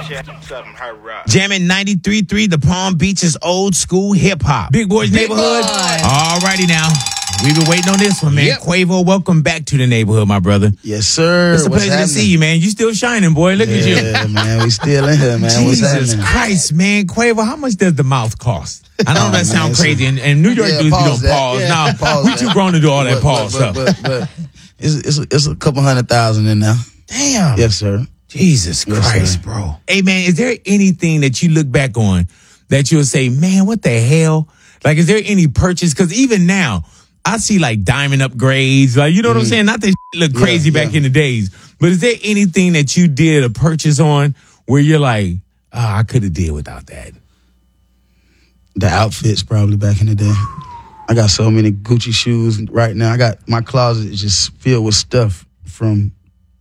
Jamming 93.3, the Palm Beaches old school hip hop. Big Boys Neighborhood. All righty now. We've been waiting on this one, man. Yep. Quavo, welcome back to the neighborhood, my brother. Yes, sir. It's a pleasure to see you, man. You still shining, boy. Look at you. Yeah, man. We still in here, man. Jesus Christ, man. Quavo, how much does the mouth cost? I know that sounds crazy. And New York dudes be doing pause. Yeah, now, we too grown to do all that pause stuff. But it's a couple 100,000 in now. Damn. Yes, sir. Jesus Christ, bro. Hey, man, is there anything that you look back on that you'll say, man, what the hell? Like, is there any purchase? Because even now, I see like diamond upgrades. Like, you know what I'm saying? Not that look crazy back in the days. But is there anything that you did a purchase on where you're like, I could have did without that? The outfits probably back in the day. I got so many Gucci shoes right now. I got my closet is just filled with stuff from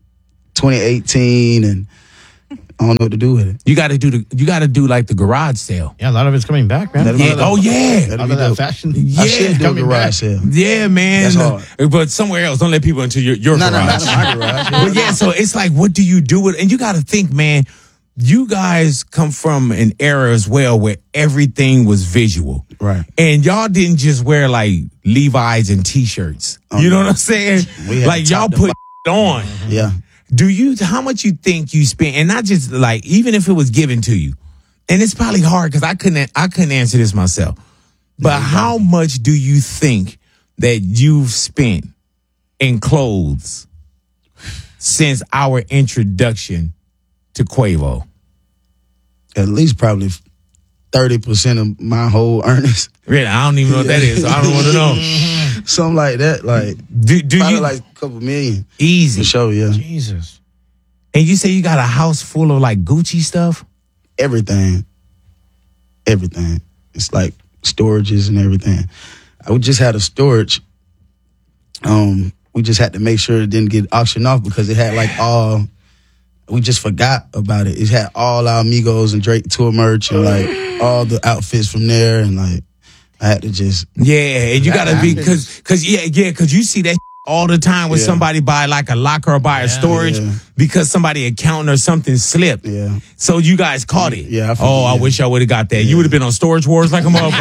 2018 and I don't know what to do with it. You got to do like the garage sale. Yeah, a lot of it's coming back, man. Yeah. Oh yeah, a lot of that fashion. Yeah, I should do a garage sale. Yeah, man. That's hard. But somewhere else. Don't let people into your garage. No, not my garage. But yeah, so it's like, what do you do with? And you got to think, man. You guys come from an era as well where everything was visual, right? And y'all didn't just wear like Levi's and T-shirts. You know what I'm saying? Like y'all put on. Yeah. How much you think you spent, and not just like, even if it was given to you, and it's probably hard because I couldn't answer this myself, but how much do you think that you've spent in clothes since our introduction to Quavo? At least probably 30% of my whole earnings. Really? I don't even know what that is, so I don't want to know. Something like that. Like, do probably you like a couple million. Easy. For sure, yeah. Jesus. And you say you got a house full of like Gucci stuff? Everything. It's like storages and everything. We just had a storage. We just had to make sure it didn't get auctioned off because it had like we just forgot about it. It had all our Migos and Drake tour merch and like all the outfits from there, and like I had to just and you gotta be because you see that all the time when somebody buy like a locker or buy a storage because somebody accountant or something slipped. Yeah. So you guys caught it. Yeah. I wish I would have got that. You would have been on Storage Wars like a motherfucker.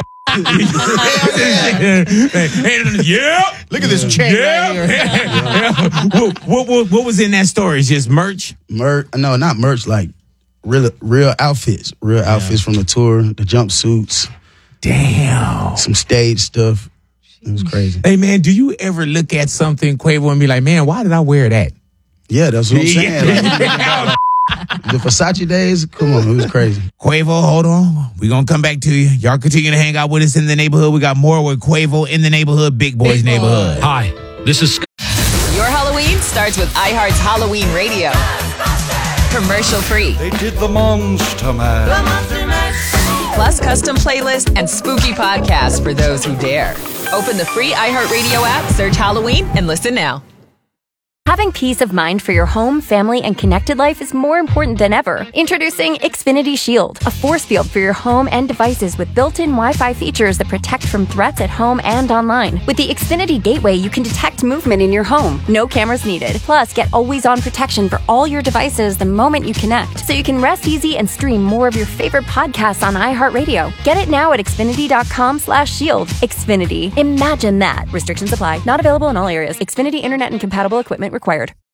Look at this chain right here. What was in that storage? Just merch? No, not merch. Like real outfits. Real outfits from the tour. The jumpsuits. Damn. Some stage stuff. It was crazy. Hey, man, do you ever look at something, Quavo, and be like, man, why did I wear that? Yeah, that's what I'm saying. Like, the Versace days, come on, it was crazy. Quavo, hold on. We're going to come back to you. Y'all continue to hang out with us in the neighborhood. We got more with Quavo in the neighborhood, Big Boys Neighborhood. Hi, this is... Your Halloween starts with iHeart's Halloween Radio. Commercial free. They did the Monster Mash. Plus custom playlist and spooky podcasts for those who dare. Open the free iHeartRadio app, search Halloween, and listen now. Having peace of mind for your home, family, and connected life is more important than ever. Introducing Xfinity Shield, a force field for your home and devices with built-in Wi-Fi features that protect from threats at home and online. With the Xfinity Gateway, you can detect movement in your home. No cameras needed. Plus, get always-on protection for all your devices the moment you connect, so you can rest easy and stream more of your favorite podcasts on iHeartRadio. Get it now at Xfinity.com/shield. Xfinity. Imagine that. Restrictions apply. Not available in all areas. Xfinity Internet and compatible equipment required.